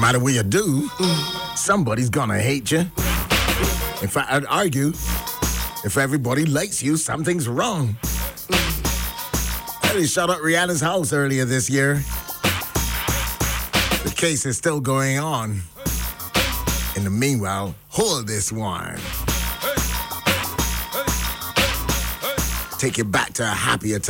matter what you do, somebody's gonna hate you. In fact, I'd argue, if everybody likes you, something's wrong. They shut up Rihanna's house earlier this year. The case is still going on. In the meanwhile, hold this one. Take you back to a happier time.